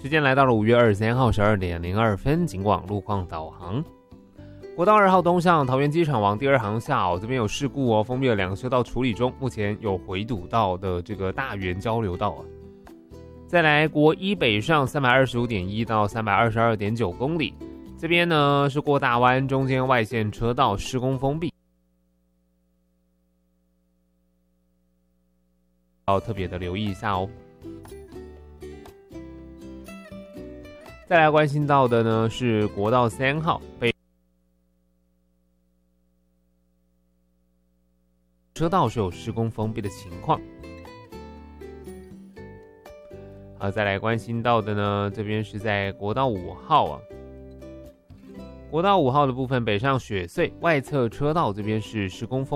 时间来到了5月23号12点02分，警广路况导航。国道2号东向桃园机场往第2航下这边有事故封闭了2个车道处理中，目前有回堵到的这个大园交流道再来国一北上 325.1 到 322.9 公里，这边呢是过大湾中间外线车道施工封闭，要特别的留意一下再来关心到的呢是国道3号北车道是有施工封闭的情况。再来关心到的呢，这边是在国道5号国道5号的部分北上雪隧外侧车道这边是施工封闭。